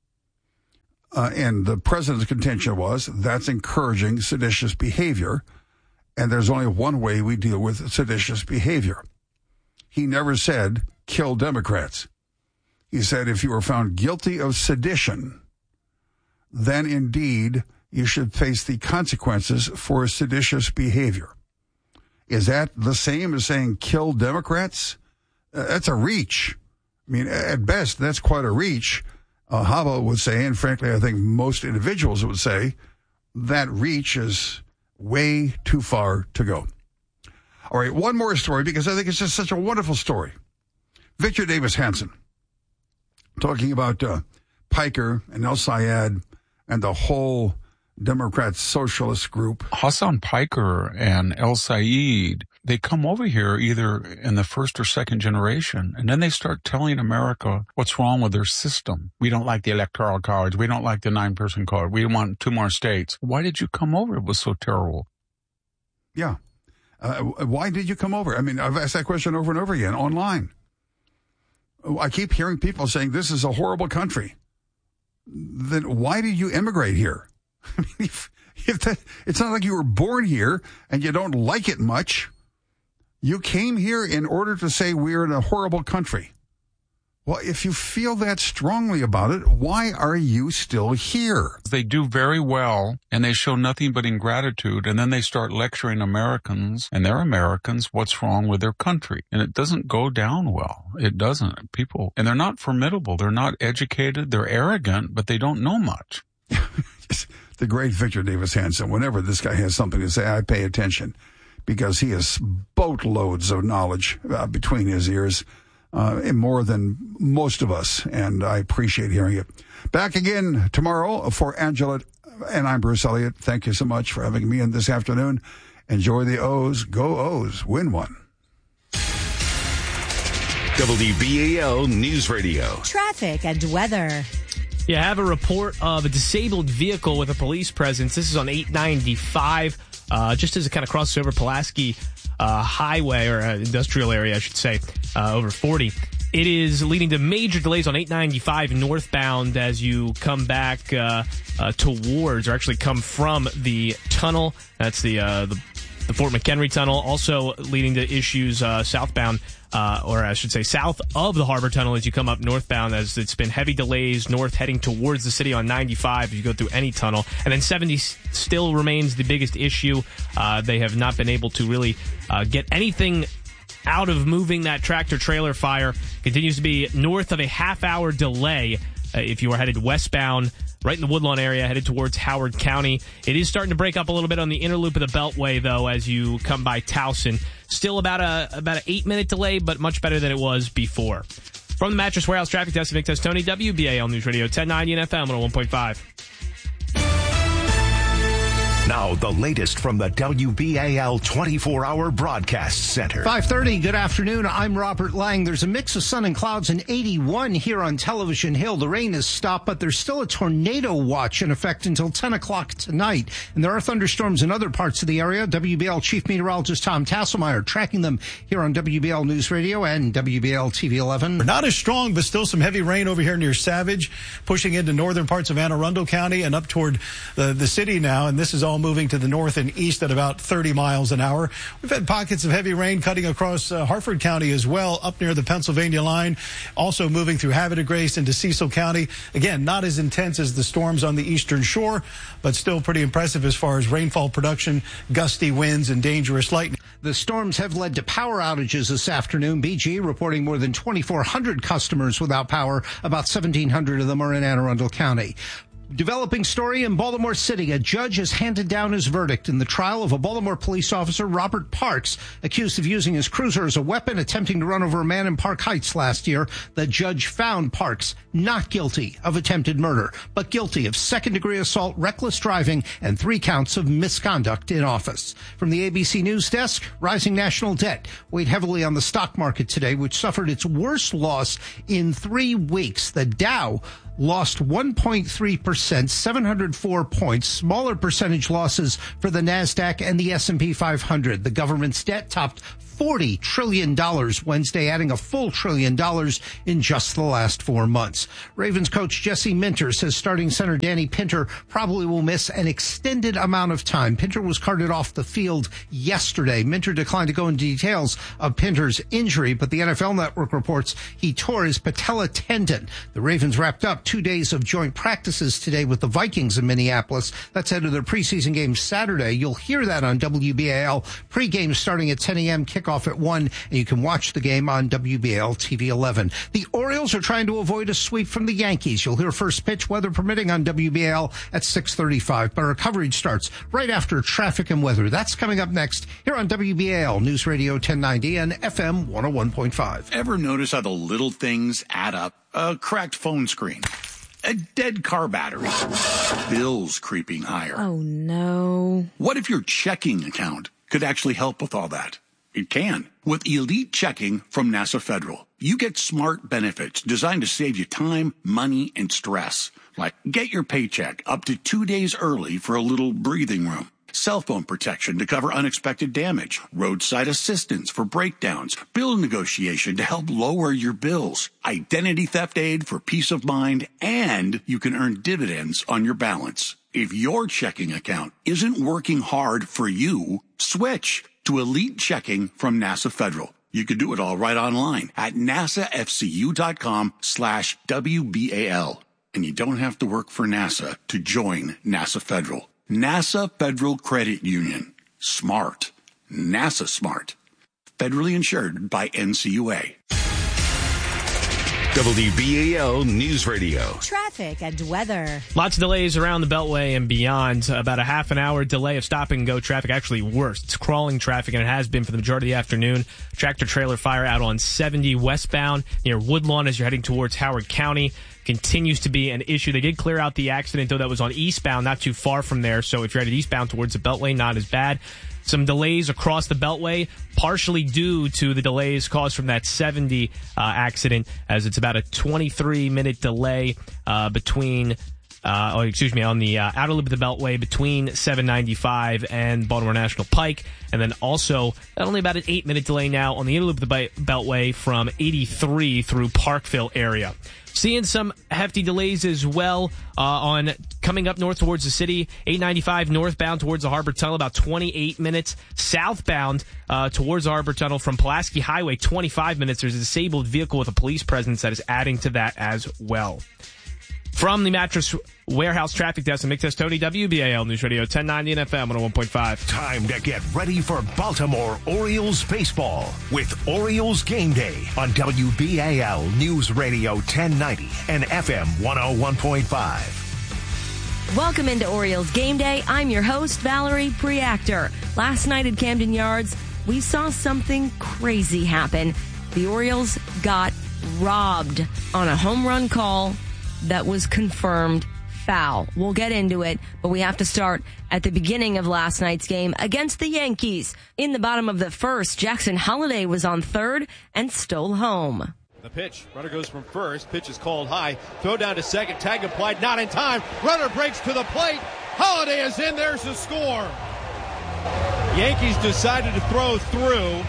Uh, and the president's contention was that's encouraging seditious behavior, and there's only one way we deal with seditious behavior. He never said, kill Democrats. He said if you were found guilty of sedition, then indeed you should face the consequences for seditious behavior. Is that the same as saying kill Democrats? Uh, that's a reach. I mean, at best, that's quite a reach. Uh, Hava would say, and frankly, I think most individuals would say, that reach is way too far to go. All right, one more story, because I think it's just such a wonderful story. Victor Davis Hanson, talking about uh, Piker and El Sayed and the whole Democrat socialist group. Hassan Piker and El Sayed, they come over here either in the first or second generation, and then they start telling America what's wrong with their system. We don't like the electoral college. We don't like the nine-person college. We want two more states. Why did you come over? It was so terrible. Yeah. Uh, why did you come over? I mean, I've asked that question over and over again online. I keep hearing people saying this is a horrible country. Then why did you immigrate here? I mean, if, if that, it's not like you were born here and you don't like it much. You came here in order to say we're in a horrible country. Well, if you feel that strongly about it, why are you still here? They do very well, and they show nothing but ingratitude, and then they start lecturing Americans, and they're Americans, what's wrong with their country. And it doesn't go down well. It doesn't. People, and they're not formidable. They're not educated. They're arrogant, but they don't know much. The great Victor Davis Hanson, whenever this guy has something to say, I pay attention, because he has boatloads of knowledge uh, between his ears. Uh, more than most of us, and I appreciate hearing it. Back again tomorrow for Angela, and I'm Bruce Elliott. Thank you so much for having me in this afternoon. Enjoy the O's. Go O's. Win one. W B A L News Radio. Traffic and weather. You have a report of a disabled vehicle with a police presence. This is on eight ninety-five, uh, just as it kind of crosses over Pulaski Uh, highway, or uh, industrial area, I should say, uh, over forty. It is leading to major delays on eight ninety-five northbound as you come back uh, uh, towards, or actually come from the tunnel. That's the uh, the, the Fort McHenry tunnel. Also leading to issues uh, southbound, uh, or I should say south of the Harbor Tunnel as you come up northbound, as it's been heavy delays north heading towards the city on ninety-five if you go through any tunnel. And then seventy still remains the biggest issue. Uh, they have not been able to really uh, get anything out of moving that tractor trailer fire. Continues to be north of a half hour delay uh, if you are headed westbound, right in the Woodlawn area, headed towards Howard County. It is starting to break up a little bit on the inner loop of the Beltway, though, as you come by Towson. Still about a about an eight minute delay, but much better than it was before. From the Mattress Warehouse Traffic Desk, Vic Testoni, W B A L News Radio ten ninety and F M one oh one point five. Now, the latest from the W B A L twenty-four hour Broadcast Center. five thirty, good afternoon. I'm Robert Lang. There's a mix of sun and clouds in eighty-one here on Television Hill. The rain has stopped, but there's still a tornado watch in effect until ten o'clock tonight. And there are thunderstorms in other parts of the area. W B L Chief Meteorologist Tom Tasselmeyer tracking them here on W B L News Radio and W B L T V eleven. Not as strong, but still some heavy rain over here near Savage, pushing into northern parts of Anne Arundel County and up toward the, the city now. And this is all moving to the north and east at about thirty miles an hour. We've had pockets of heavy rain cutting across uh, Harford County as well, up near the Pennsylvania line, also moving through Havre de Grace into Cecil County. Again, not as intense as the storms on the eastern shore, but still pretty impressive as far as rainfall production, gusty winds, and dangerous lightning. The storms have led to power outages this afternoon. B G reporting more than twenty-four hundred customers without power. About seventeen hundred of them are in Anne Arundel County. Developing story in Baltimore City. A judge has handed down his verdict in the trial of a Baltimore police officer, Robert Parks, accused of using his cruiser as a weapon, attempting to run over a man in Park Heights last year. The judge found Parks not guilty of attempted murder, but guilty of second-degree assault, reckless driving, and three counts of misconduct in office. From the A B C News Desk, rising national debt weighed heavily on the stock market today, which suffered its worst loss in three weeks. The Dow lost one point three percent, seven hundred four points. Smaller percentage losses for the NASDAQ and the S and P five hundred. The government's debt topped forty trillion dollars Wednesday, adding a full trillion dollars in just the last four months. Ravens coach Jesse Minter says starting center Danny Pinter probably will miss an extended amount of time. Pinter was carted off the field yesterday. Minter declined to go into details of Pinter's injury, but the N F L Network reports he tore his patella tendon. The Ravens wrapped up two days of joint practices today with the Vikings in Minneapolis. That's ahead of their preseason game Saturday. You'll hear that on W B A L. Pregame starting at ten a.m., kickoff at one, and you can watch the game on W B A L T V eleven. The Orioles are trying to avoid a sweep from the Yankees. You'll hear first pitch, weather permitting, on W B A L at six thirty-five. But our coverage starts right after traffic and weather. That's coming up next here on W B A L News Radio ten ninety and F M one oh one point five. Ever notice how the little things add up? A cracked phone screen, a dead car battery, bills creeping higher. Oh, no. What if your checking account could actually help with all that? It can. With Elite Checking from NASA Federal, you get smart benefits designed to save you time, money, and stress. Like get your paycheck up to two days early for a little breathing room. Cell phone protection to cover unexpected damage, roadside assistance for breakdowns, bill negotiation to help lower your bills, identity theft aid for peace of mind, and you can earn dividends on your balance. If your checking account isn't working hard for you, switch to Elite Checking from NASA Federal. You can do it all right online at nasafcu.com slash WBAL. And you don't have to work for NASA to join NASA Federal. NASA Federal Credit Union. Smart. NASA smart. Federally insured by N C U A. W B A L News Radio. Traffic and weather. Lots of delays around the Beltway and beyond. About a half an hour delay of stop and go traffic. Actually worse. It's crawling traffic, and it has been for the majority of the afternoon. Tractor trailer fire out on seventy westbound near Woodlawn as you're heading towards Howard County. Continues to be an issue. They did clear out the accident, though that was on eastbound, not too far from there. So if you're headed eastbound towards the Beltway, not as bad. Some delays across the Beltway, partially due to the delays caused from that seventy uh, accident, as it's about a twenty-three minute delay uh, between, uh, oh, excuse me, on the uh, outer loop of the Beltway between seven ninety-five and Baltimore National Pike. And then also only about an eight minute delay now on the inner loop of the Beltway from eighty-three through Parkville area. Seeing some hefty delays as well uh, on coming up north towards the city. eight ninety-five northbound towards the Harbor Tunnel, about twenty-eight minutes. Southbound uh, towards the Harbor Tunnel from Pulaski Highway, twenty-five minutes. There's a disabled vehicle with a police presence that is adding to that as well. From the Mattress Warehouse Traffic Desk, Mick Testoni, W B A L News Radio ten ninety and F M one oh one point five. Time to get ready for Baltimore Orioles baseball with Orioles Game Day on W B A L News Radio ten ninety and F M one oh one point five. Welcome into Orioles Game Day. I'm your host, Valerie Preactor. Last night at Camden Yards, we saw something crazy happen. The Orioles got robbed on a home run call that was confirmed foul. We'll get into it, but we have to start at the beginning of last night's game against the Yankees. In the bottom of the first, Jackson Holliday was on third and stole home. The pitch. Runner goes from first. Pitch is called high. Throw down to second. Tag applied. Not in time. Runner breaks to the plate. Holliday is in. There's the score. Yankees decided to throw through.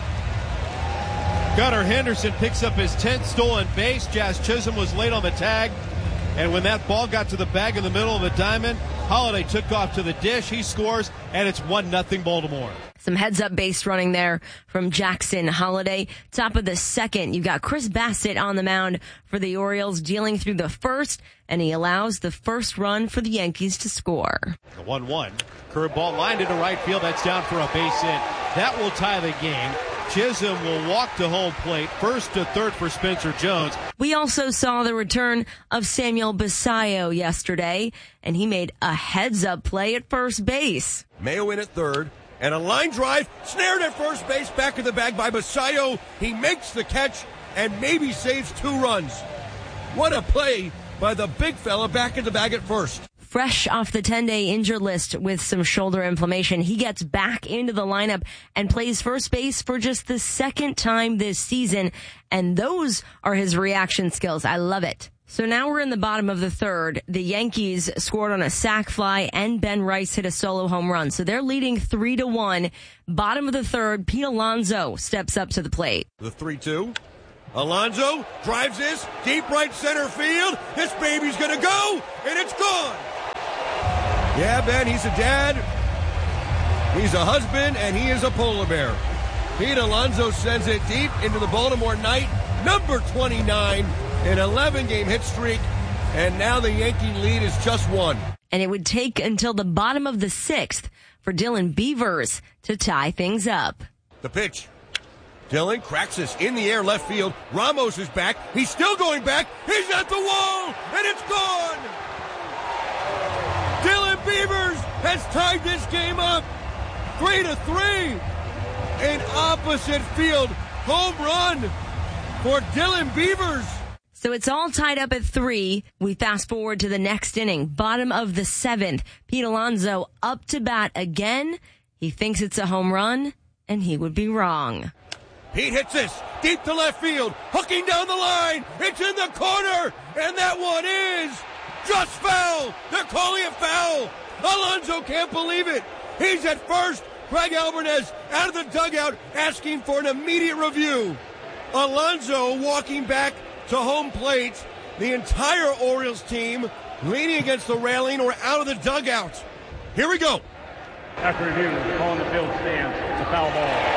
Gunnar Henderson picks up his tenth stolen base. Jazz Chisholm was late on the tag. And when that ball got to the bag in the middle of the diamond, Holliday took off to the dish. He scores, and it's one nothing Baltimore. Some heads-up base running there from Jackson Holliday. Top of the second, you've got Chris Bassett on the mound for the Orioles, dealing through the first, and he allows the first run for the Yankees to score. The one one. Curveball lined into right field. That's down for a base hit. That will tie the game. Chisholm will walk to home plate, first to third for Spencer Jones. We also saw the return of Samuel Basayo yesterday, and he made a heads-up play at first base. Mayo in at third, and a line drive, snared at first base, back of the bag by Basayo. He makes the catch and maybe saves two runs. What a play by the big fella back in the bag at first. Fresh off the ten-day injured list with some shoulder inflammation, he gets back into the lineup and plays first base for just the second time this season. And those are his reaction skills. I love it. So now we're in the bottom of the third. The Yankees scored on a sac fly and Ben Rice hit a solo home run. So they're leading three to one. Bottom of the third, Pete Alonso steps up to the plate. The three two. Alonso drives this deep right center field. This baby's going to go, and it's gone. Yeah, Ben, he's a dad. He's a husband, and he is a polar bear. Pete Alonso sends it deep into the Baltimore night. Number twenty-nine, an eleven-game hit streak, and now the Yankee lead is just one. And it would take until the bottom of the sixth for Dylan Beavers to tie things up. The pitch. Dylan cracks this in the air left field. Ramos is back. He's still going back. He's at the wall, and it's gone. Dylan Beavers has tied this game up. Three to three. An opposite field home run for Dylan Beavers. So it's all tied up at three. We fast forward to the next inning. Bottom of the seventh. Pete Alonso up to bat again. He thinks it's a home run, and he would be wrong. Pete hits this deep to left field, hooking down the line. It's in the corner, and that one is just foul. They're calling it foul. Alonso can't believe it. He's at first. Craig Alvarez out of the dugout asking for an immediate review. Alonso walking back to home plate. The entire Orioles team leaning against the railing or out of the dugout. Here we go. After review, the call in the field stands. It's a foul ball.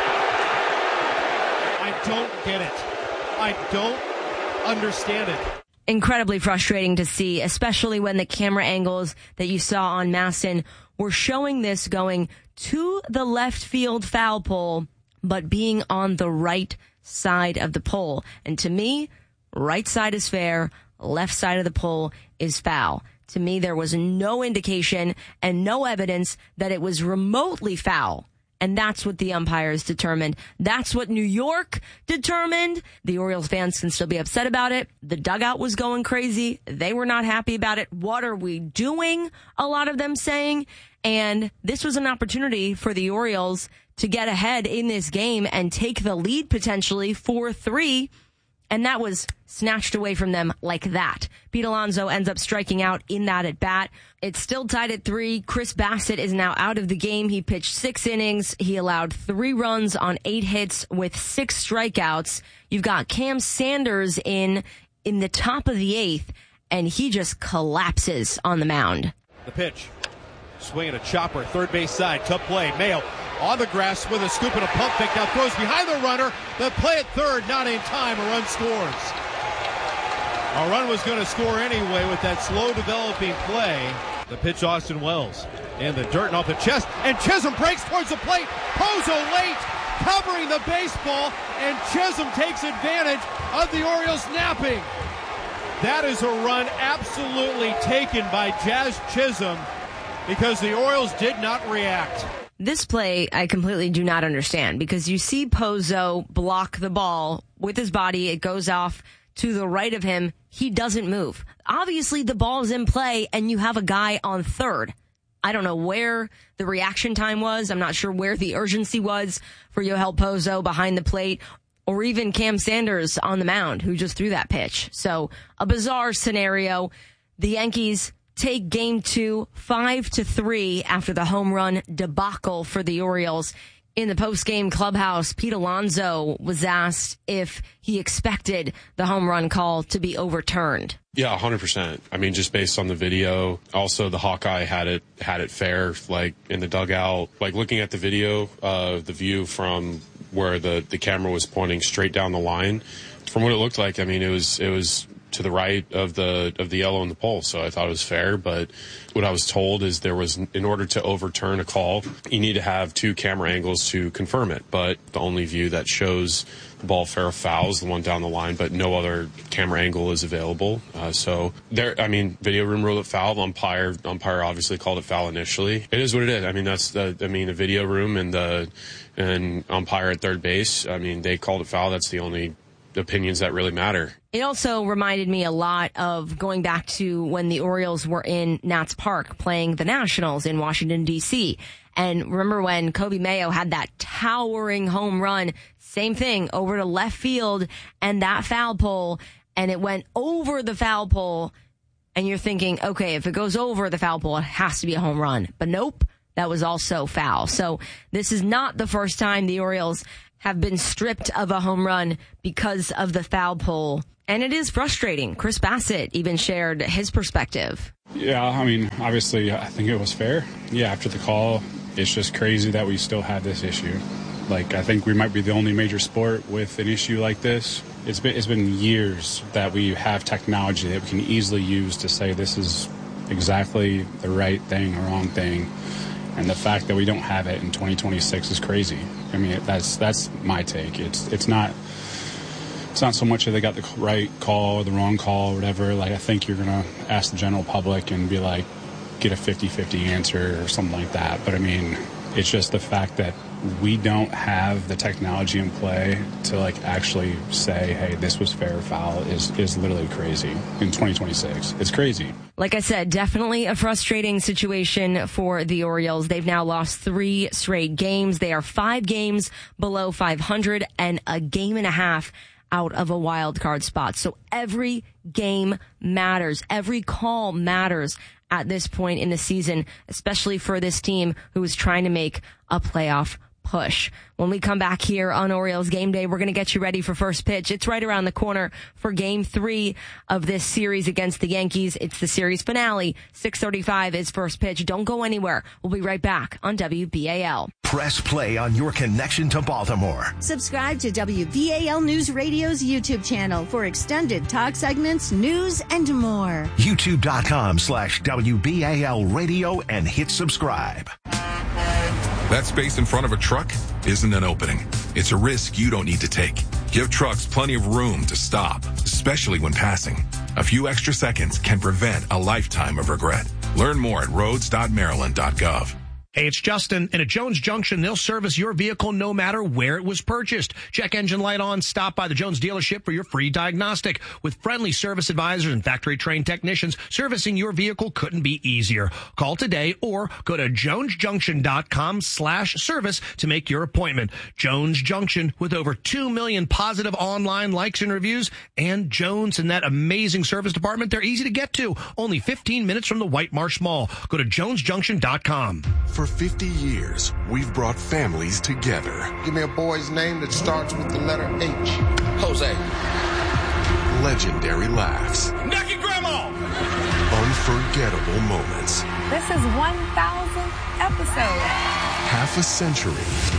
I don't get it. I don't understand it. Incredibly frustrating to see, especially when the camera angles that you saw on Maston were showing this going to the left field foul pole, but being on the right side of the pole. And to me, right side is fair, left side of the pole is foul. To me, there was no indication and no evidence that it was remotely foul. And that's what the umpires determined. That's what New York determined. The Orioles fans can still be upset about it. The dugout was going crazy. They were not happy about it. What are we doing? A lot of them saying. And this was an opportunity for the Orioles to get ahead in this game and take the lead potentially four three. And that was snatched away from them like that. Pete Alonso ends up striking out in that at bat. It's still tied at three. Chris Bassett is now out of the game. He pitched six innings. He allowed three runs on eight hits with six strikeouts. You've got Cam Sanders in, in the top of the eighth, and he just collapses on the mound. The pitch. Swinging a chopper, third base side, tough play. Mayo on the grass with a scoop and a pump fake. Now throws behind the runner. The play at third, not in time. A run scores. A run was going to score anyway with that slow developing play. The pitch, Austin Wells. In the dirt and off the chest. And Chisholm breaks towards the plate. Pozo late, covering the baseball. And Chisholm takes advantage of the Orioles napping. That is a run absolutely taken by Jazz Chisholm, because the Orioles did not react. This play I completely do not understand, because you see Pozo block the ball with his body. It goes off to the right of him. He doesn't move. Obviously, the ball is in play, and you have a guy on third. I don't know where the reaction time was. I'm not sure where the urgency was for Yoel Pozo behind the plate, or even Cam Sanders on the mound, who just threw that pitch. So a bizarre scenario. The Yankees take game two, five to three after the home run debacle for the Orioles. In the post-game clubhouse, Pete Alonso was asked if he expected the home run call to be overturned. Yeah, one hundred percent. I mean, just based on the video. Also, the Hawkeye had it had it fair, like in the dugout. Like looking at the video, uh, the view from where the, the camera was pointing straight down the line, from what it looked like, I mean, it was it was to the right of the of the yellow in the pole, so I thought it was fair. But what I was told is there was, in order to overturn a call, you need to have two camera angles to confirm it. But the only view that shows the ball fair or foul is the one down the line, but no other camera angle is available. Uh, so there, I mean, video room ruled it foul. Umpire umpire obviously called it foul initially. It is what it is. I mean, that's the I mean, the video room and the and umpire at third base, I mean, they called it foul. That's the only opinions that really matter. It also reminded me a lot of going back to when the Orioles were in Nats Park playing the Nationals in Washington, D C. And remember when Kobe Mayo had that towering home run, same thing, over to left field and that foul pole. and it went over the foul pole, and you're thinking, okay, if it goes over the foul pole, it has to be a home run. But nope, that was also foul. So this is not the first time the Orioles have been stripped of a home run because of the foul pole. And it is frustrating. Chris Bassett even shared his perspective. Yeah, I mean, obviously, I think it was fair. Yeah, after the call, it's just crazy that we still have this issue. Like, I think we might be the only major sport with an issue like this. It's been it's been years that we have technology that we can easily use to say this is exactly the right thing or wrong thing. And the fact that we don't have it in twenty twenty-six is crazy. I mean, that's that's my take. It's it's not it's not so much that they got the right call or the wrong call or whatever. Like, I think you're going to ask the general public and be like, get a fifty-fifty answer or something like that. But I mean, it's just the fact that we don't have the technology in play to like actually say, hey, this was fair or foul is, is literally crazy in twenty twenty-six. It's crazy. Like I said, definitely a frustrating situation for the Orioles. They've now lost three straight games. They are five games below five hundred and a game and a half out of a wild card spot. So every game matters. Every call matters at this point in the season, especially for this team who is trying to make a playoff push. When we come back here on Orioles Game Day, we're going to get you ready for first pitch. It's right around the corner for game three of this series against the Yankees. It's the series finale. six thirty-five is first pitch. Don't go anywhere. We'll be right back on W B A L. Press play on your connection to Baltimore. Subscribe to W B A L News Radio's YouTube channel for extended talk segments, news, and more. YouTube.com slash WBAL radio and hit subscribe. That space in front of a truck isn't an opening. It's a risk you don't need to take. Give trucks plenty of room to stop, especially when passing. A few extra seconds can prevent a lifetime of regret. Learn more at roads dot maryland dot gov. Hey, it's Justin. And at Jones Junction, they'll service your vehicle no matter where it was purchased. Check engine light on. Stop by the Jones dealership for your free diagnostic. With friendly service advisors and factory-trained technicians, servicing your vehicle couldn't be easier. Call today or go to jonesjunction.com slash service to make your appointment. Jones Junction, with over two million positive online likes and reviews. And Jones and that amazing service department, they're easy to get to. Only fifteen minutes from the White Marsh Mall. Go to jones junction dot com. For fifty years, we've brought families together. Give me a boy's name that starts with the letter H. Jose. Legendary laughs. Nucky Grandma! Unforgettable moments. This is one thousandth episode. Half a century.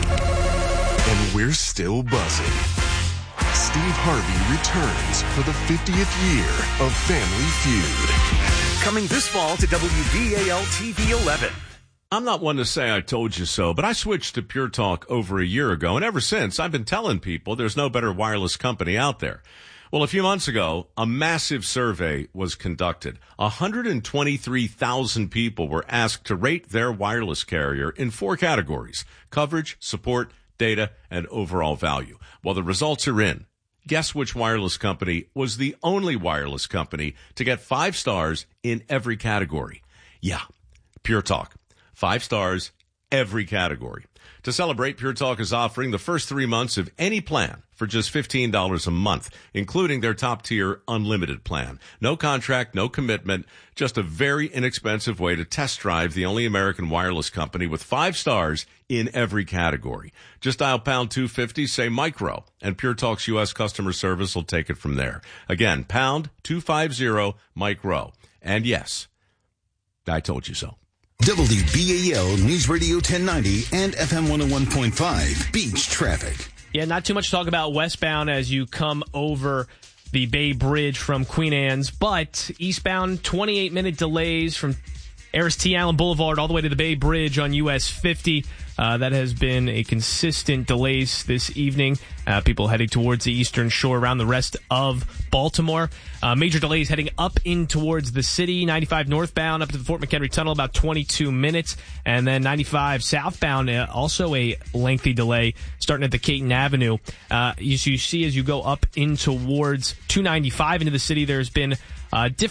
And we're still buzzing. Steve Harvey returns for the fiftieth year of Family Feud. Coming this fall to W B A L T V eleven. I'm not one to say I told you so, but I switched to Pure Talk over a year ago, and ever since, I've been telling people there's no better wireless company out there. Well, a few months ago, a massive survey was conducted. one hundred twenty-three thousand people were asked to rate their wireless carrier in four categories: coverage, support, data, and overall value. Well, the results are in. Guess which wireless company was the only wireless company to get five stars in every category? Yeah, Pure Talk. Five stars, every category. To celebrate, Pure Talk is offering the first three months of any plan for just fifteen dollars a month, including their top-tier unlimited plan. No contract, no commitment, just a very inexpensive way to test drive the only American wireless company with five stars in every category. Just dial pound two fifty, say micro, and Pure Talk's U S customer service will take it from there. Again, pound two fifty, micro. And yes, I told you so. W B A L News Radio ten ninety and F M one oh one point five Beach Traffic. Yeah, not too much to talk about westbound as you come over the Bay Bridge from Queen Anne's, but eastbound twenty-eight minute delays from Aris T. Allen Boulevard all the way to the Bay Bridge on U S fifty. Uh, that has been a consistent delays this evening. Uh, people heading towards the eastern shore around the rest of Baltimore. Uh, major delays heading up in towards the city. ninety-five northbound up to the Fort McHenry Tunnel, about twenty-two minutes. And then ninety-five southbound, uh, also a lengthy delay starting at the Caton Avenue. Uh, you, you see as you go up in towards two ninety-five into the city, there's been uh, different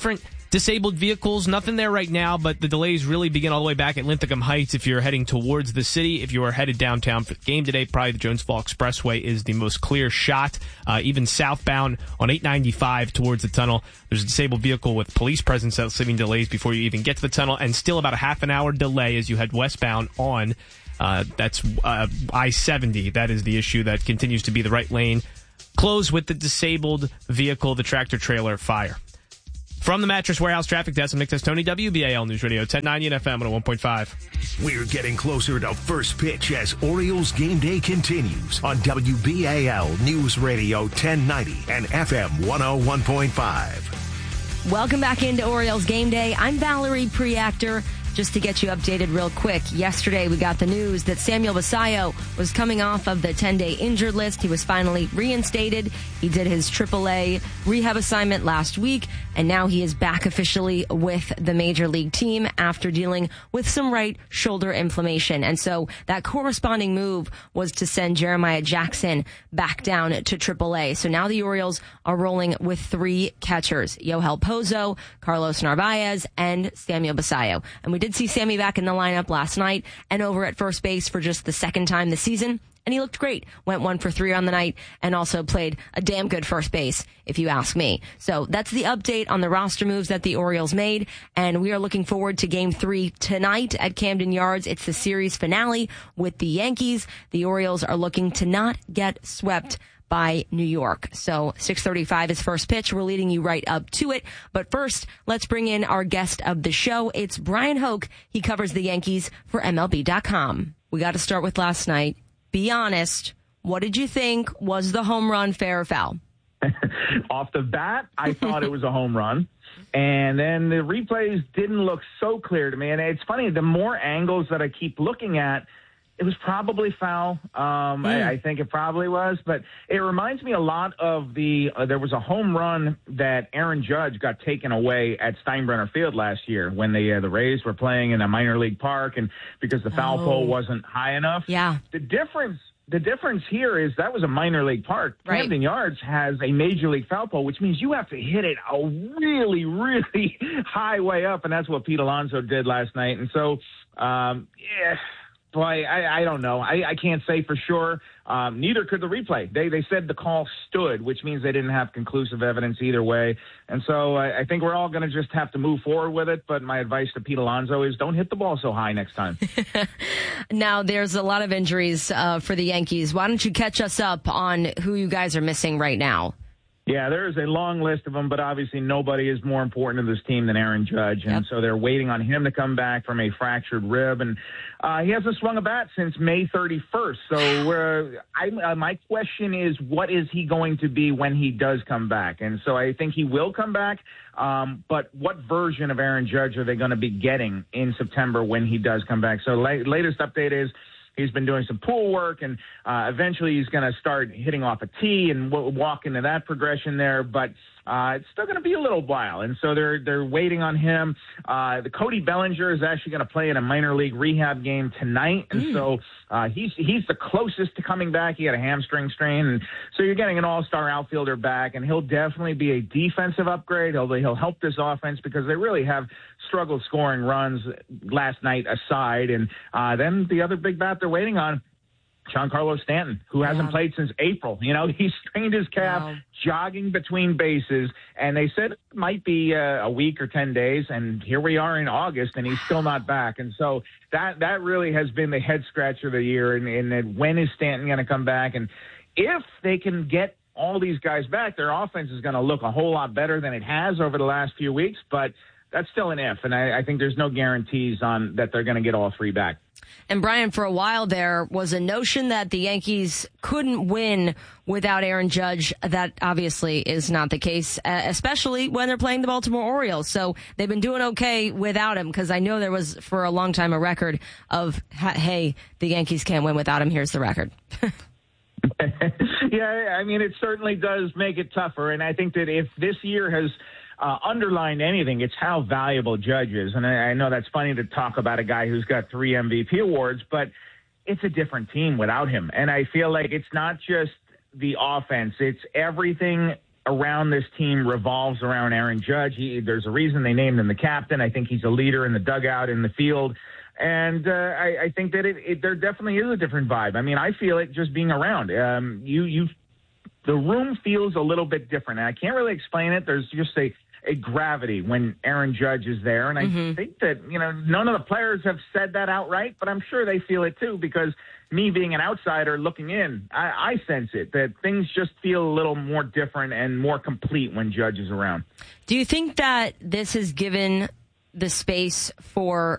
Disabled vehicles, nothing there right now, but the delays really begin all the way back at Linthicum Heights if you're heading towards the city. If you are headed downtown for the game today, probably the Jones Fall Expressway is the most clear shot. Uh, even southbound on eight ninety-five towards the tunnel, there's a disabled vehicle with police presence that's leaving delays before you even get to the tunnel, and still about a half an hour delay as you head westbound on uh, that's uh, I seventy. That is the issue that continues to be the right lane closed with the disabled vehicle, the tractor trailer fire. From the Mattress Warehouse Traffic Desk, I'm Nick Testoni, W B A L News Radio ten ninety and F M one oh one point five. We're getting closer to first pitch as Orioles game day continues on W B A L News Radio ten ninety and F M one oh one point five. Welcome back into Orioles game day. I'm Valerie Preactor. Just to get you updated real quick, yesterday we got the news that Samuel Basallo was coming off of the ten-day injured list. He was finally reinstated. He did his triple A rehab assignment last week, and now he is back officially with the Major League team after dealing with some right shoulder inflammation. And so that corresponding move was to send Jeremiah Jackson back down to triple A. So now the Orioles are rolling with three catchers, Yohel Pozo, Carlos Narvaez, and Samuel Basallo. And we did see Sammy back in the lineup last night and over at first base for just the second time this season. And he looked great. Went one for three on the night and also played a damn good first base, if you ask me. So that's the update on the roster moves that the Orioles made. And we are looking forward to game three tonight at Camden Yards. It's the series finale with the Yankees. The Orioles are looking to not get swept by New York. So six thirty-five is first pitch. We're leading you right up to it. But first, let's bring in our guest of the show. It's Brian Hoke. He covers the Yankees for M L B dot com. We got to start with last night. Be honest. What did you think was the home run, fair or foul? Off the bat, I thought it was a home run. And then the replays didn't look so clear to me. And it's funny, the more angles that I keep looking at, it was probably foul. Um, mm. I, I think it probably was, but it reminds me a lot of the, uh, there was a home run that Aaron Judge got taken away at Steinbrenner Field last year when the, uh, the Rays were playing in a minor league park and because the foul oh. pole wasn't high enough. Yeah. The difference, the difference here is that was a minor league park. Right. Camden Yards has a major league foul pole, which means you have to hit it a really, really high way up. And that's what Pete Alonso did last night. And so, um, yeah. Boy, I, I don't know. I, I can't say for sure. Um, neither could the replay. They they said the call stood, which means they didn't have conclusive evidence either way. And so I, I think we're all going to just have to move forward with it. But my advice to Pete Alonso is don't hit the ball so high next time. Now, there's a lot of injuries uh, for the Yankees. Why don't you catch us up on who you guys are missing right now? Yeah, there is a long list of them, but obviously nobody is more important to this team than Aaron Judge. And yep. so they're waiting on him to come back from a fractured rib. And uh, he hasn't swung a bat since May thirty-first. So we're, I, uh, my question is, what is he going to be when he does come back? And so I think he will come back. Um, but what version of Aaron Judge are they going to be getting in September when he does come back? So la- latest update is, he's been doing some pool work, and uh, eventually he's going to start hitting off a tee and w- walk into that progression there. But uh, it's still going to be a little while, and so they're they're waiting on him. Uh, the Cody Bellinger is actually going to play in a minor league rehab game tonight, and mm. so uh, he's he's the closest to coming back. He had a hamstring strain, and so you're getting an all-star outfielder back, and he'll definitely be a defensive upgrade. He'll he'll help this offense because they really have struggled scoring runs last night aside, and uh, then the other big bat they're waiting on, Giancarlo Stanton, who hasn't yeah. played since April. You know, he strained his calf wow. jogging between bases, and they said it might be uh, a week or ten days, and here we are in August, and he's still not back. And so that that really has been the head scratcher of the year, and, and when is Stanton going to come back? And if they can get all these guys back, their offense is going to look a whole lot better than it has over the last few weeks, but that's still an if, and I, I think there's no guarantees on that they're going to get all three back. And Brian, for a while there was a notion that the Yankees couldn't win without Aaron Judge. That obviously is not the case, uh, especially when they're playing the Baltimore Orioles. So they've been doing okay without him, because I know there was for a long time a record of, hey, the Yankees can't win without him. Here's the record. Yeah, I mean, it certainly does make it tougher. And I think that if this year has Uh, underlined anything, it's how valuable Judge is. And I, I know that's funny to talk about a guy who's got three M V P awards, but it's a different team without him. And I feel like it's not just the offense. It's everything around this team revolves around Aaron Judge. He, there's a reason they named him the captain. I think he's a leader in the dugout, in the field. And uh, I, I think that it, it, there definitely is a different vibe. I mean, I feel it just being around. Um, you, you, the room feels a little bit different. And I can't really explain it. There's just a, a gravity when Aaron Judge is there. And I mm-hmm. think that, you know, none of the players have said that outright, but I'm sure they feel it too, because me being an outsider looking in, I, I sense it, that things just feel a little more different and more complete when Judge is around. Do you think that this has given the space for